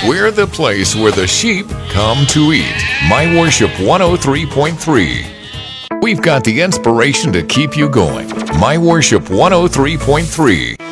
We're the place where the sheep come to eat. My Worship 103.3. We've got the inspiration to keep you going. My Worship 103.3.